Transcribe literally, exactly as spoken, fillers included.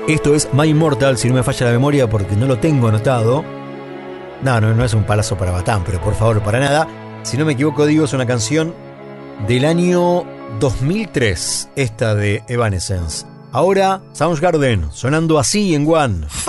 Esto es My Immortal, si no me falla la memoria, porque no lo tengo anotado. No, no, no es un palazo para Batán, pero por favor, para nada. Si no me equivoco, digo, es una canción del año dos mil tres, esta de Evanescence. Ahora, Soundgarden, sonando así en One.